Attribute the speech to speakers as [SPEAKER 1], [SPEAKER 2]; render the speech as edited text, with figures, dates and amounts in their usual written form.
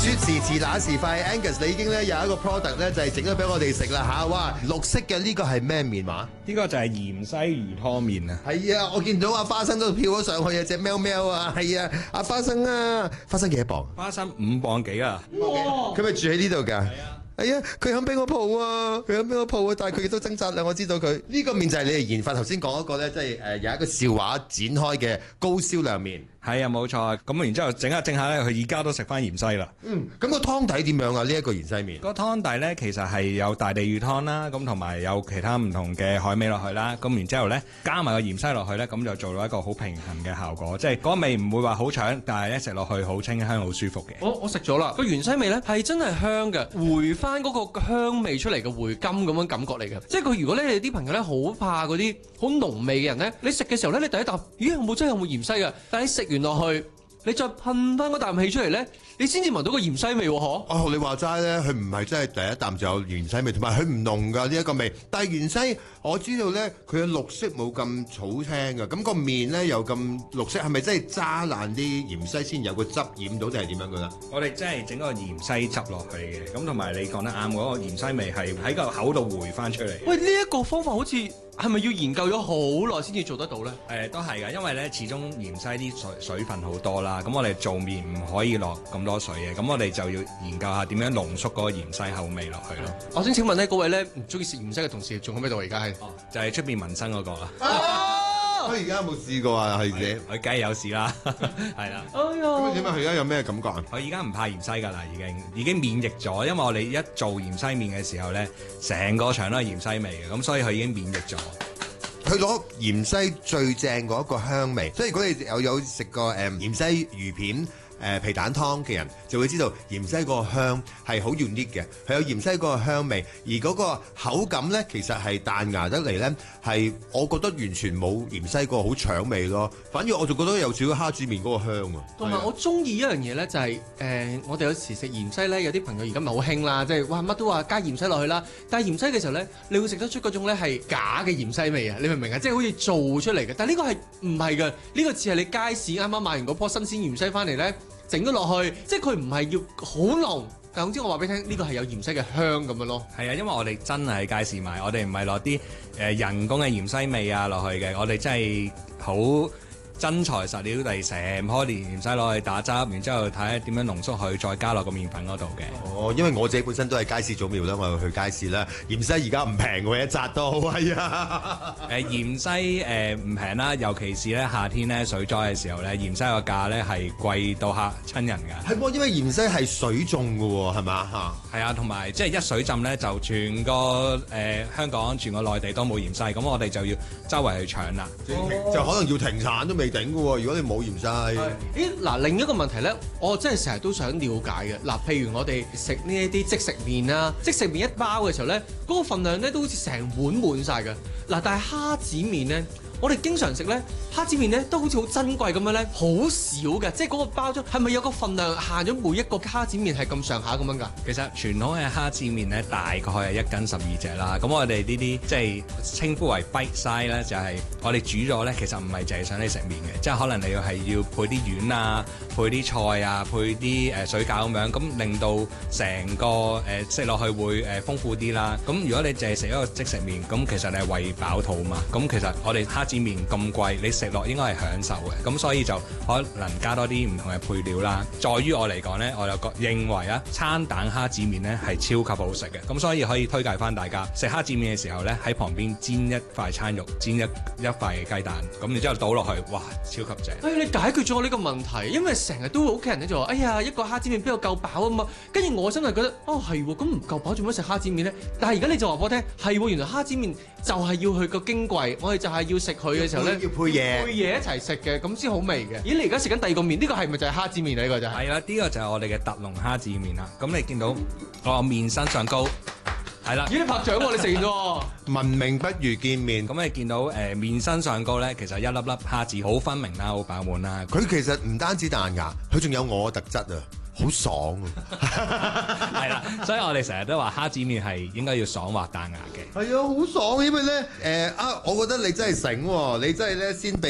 [SPEAKER 1] 說時遲那時快 ，Angus 你已經咧有一個 product 咧就係整咗俾我哋食啦嚇，哇！綠色嘅呢個係咩麵話？
[SPEAKER 2] 呢個就係芫茜魚湯麵啊！
[SPEAKER 1] 係啊，我見到阿花生都飄咗上去啊，隻喵喵啊，係啊，阿花生啊，花生幾多磅？
[SPEAKER 2] 花生5磅幾啊！
[SPEAKER 1] 哇！佢咪住喺呢度㗎？係啊。係啊，佢肯俾我抱啊，佢肯俾我抱啊，但係佢亦都掙扎啦。我知道佢呢個麵就係你哋研發頭先講嗰個咧，即係有一個笑話展開嘅高銷量麵。
[SPEAKER 2] 係啊，冇錯。咁然之後整下咧，佢而家都食翻芫茜啦。
[SPEAKER 1] 咁個湯底點樣啊？呢一個芫茜麵
[SPEAKER 2] 個湯底咧，其實係有大地魚湯啦，咁同埋有其他唔同嘅海味落去啦。咁然之後咧，加埋個芫茜落去咧，咁就做到一個好平衡嘅效果，即係嗰個味唔會話好搶，但係咧食落去好清香、好舒服嘅。
[SPEAKER 3] 我食咗啦，個芫茜味咧係真係香嘅，回翻嗰個香味出嚟嘅回甘咁樣感覺嚟嘅。即係佢如果咧你啲朋友咧好怕嗰啲好濃味嘅人咧，你食嘅時候咧，你第一啖咦有冇真係有冇芫茜嘅？但係你食完落去，你再噴翻嗰啖氣出嚟咧，你先至聞到個芫茜味喎，嗬？
[SPEAKER 1] 哦，你話齋咧，佢唔係真係第一啖就有芫茜味，同埋佢唔濃㗎呢一個味。但係芫茜我知道咧，佢嘅綠色冇咁草青㗎，咁個麵咧又咁綠色，係咪真係揸爛啲芫茜先有個汁染到定係點樣㗎啦？
[SPEAKER 2] 我哋真係整個芫茜汁落去嘅，咁同埋你講得啱，嗰個芫茜味係喺個口度回翻出嚟。
[SPEAKER 3] 喂，呢一個方法好似係咪要研究咗好耐先至做得到咧？
[SPEAKER 2] 都係㗎，因為咧始終芫茜啲水分好多啦，咁我哋做麵唔可以落咁多水嘅，咁我哋就要研究下點樣濃縮嗰個芫茜口味落去咯。
[SPEAKER 3] 我想請問咧，嗰位咧唔中意食芫茜嘅同事仲喺邊度？而家係
[SPEAKER 2] 就係出邊紋身嗰個啦。
[SPEAKER 1] 佢而家有冇試過啊？係嘅，
[SPEAKER 2] 佢梗係有事啦，係啦。
[SPEAKER 3] 哎呀，
[SPEAKER 1] 咁點解佢而家有咩感覺啊？
[SPEAKER 2] 佢而家唔怕芫茜㗎啦，已經免疫咗，因為我哋一做芫茜麵嘅時候咧，成個場都係芫茜味嘅，咁所以佢已經免疫咗。
[SPEAKER 1] 佢攞芫茜最正嗰一個香味，所以如果你有食過芫茜魚片皮蛋湯嘅人，就會知道芫茜嗰個香係好 unique 嘅，佢有芫茜嗰個香味，而嗰個口感咧其實係彈牙得嚟咧，係我覺得完全冇芫茜嗰個好搶味咯，反而我就覺得有少少蝦子麵嗰個香啊。
[SPEAKER 3] 同埋我中意一樣嘢咧，就係我哋有時食芫茜咧，有啲朋友而家咪好興啦，即係哇乜都話加芫茜落去啦，但係芫茜嘅時候咧，你會食得出嗰種咧係假嘅芫茜味啊！你明唔明啊？即係好似做出嚟嘅，但係呢個係唔係嘅？呢個似係你街市啱啱買完嗰棵新鮮芫茜翻嚟咧。整咗落去，即係佢唔係要好濃，但總之我話俾你聽，呢個係有芫茜嘅香咁樣咯。係
[SPEAKER 2] 啊，因為我哋真係喺街市買，我哋唔係落啲人工嘅芫茜味啊落去嘅，我哋真係好真材實料地成棵芫茜攞去打汁，然之後睇下點樣濃縮佢，再加落個麵粉嗰度嘅。
[SPEAKER 1] 哦，因為我自己本身都係街市祖苗啦，我去街市啦。芫茜而家唔平喎，一扎都係啊。
[SPEAKER 2] 芫茜唔平啦，尤其是咧夏天咧水災嘅時候咧，芫茜個價咧係貴到嚇親人㗎。
[SPEAKER 1] 係喎，因為芫茜係水種㗎喎，係嘛嚇？
[SPEAKER 2] 係啊，同埋即係一水浸咧，就全個香港、全個內地都冇芫茜，咁我哋就要周圍去搶啦。
[SPEAKER 1] 就可能要停產都未頂㗎喎，如果你冇芫茜。
[SPEAKER 3] 嗱，另一個問題咧，我真係成日都想了解嘅。嗱，譬如我哋食呢一啲即食麵啦，即食麵一包嘅時候咧，嗰個份量咧都好似成碗滿晒嘅。嗱，但係蝦子麵咧，我哋經常食咧，蝦子麵咧都好似好珍貴咁樣咧，好少嘅，即係嗰個包裝係咪有個份量限咗每一個蝦子麵係咁上下咁樣㗎？
[SPEAKER 2] 其實傳統嘅蝦子麵咧，大概係1斤12隻啦。咁我哋呢啲即係稱呼為 bite size 咧，就係我哋煮咗咧，其實唔係淨係想你食麵嘅，即係可能你要配啲丸啊，配啲菜啊，配啲水餃咁樣，咁令到成個食落去會豐富啲啦。咁如果你淨係食一個即食麵，咁其實你係餵飽肚嘛。咁其實我哋蝦子麵咁貴，你食落應該係享受嘅。咁所以就可能加多啲唔同嘅配料啦。在於我嚟講呢，我就認為啊，餐蛋蝦子麵呢係超級好食嘅。咁所以可以推介翻大家食蝦子麵嘅時候呢，喺旁邊煎一塊餐肉，煎一塊雞蛋，咁然之後倒落去，哇，超級正！
[SPEAKER 3] 你解決咗我呢個問題，因為成日都屋企人咧就話：哎呀，一個蝦子麵邊度夠飽啊嘛！跟住我真係覺得，哦係喎，咁唔夠飽做乜食蝦子麵呢？但係而家你就話俾我聽，係喎，原來蝦子麵就係要去個矜貴，我哋就係要食佢嘅時候咧，
[SPEAKER 1] 要配嘢，
[SPEAKER 3] 配嘢一齊食嘅，咁先好味嘅。咦，你而家食緊第二個麵，呢個係咪就係蝦子麵啊？呢個就係
[SPEAKER 2] 啦，呢個就係我哋嘅特濃蝦子麵啦。咁你見到個麵身上高。係啦，
[SPEAKER 3] 咦你拍掌喎，你食完咗
[SPEAKER 1] 聞名不如見面。
[SPEAKER 2] 咁你見到麵身上高咧，其實一粒粒蝦子好分明啦，好飽滿啦。
[SPEAKER 1] 佢其實唔單止彈牙，佢仲有我嘅特質啊，好爽啊！
[SPEAKER 2] 係啦，所以我哋成日都話蝦子麵係應該要爽滑彈牙嘅。
[SPEAKER 1] 係啊，好爽，因為咧我覺得你真係醒喎，你真係咧先俾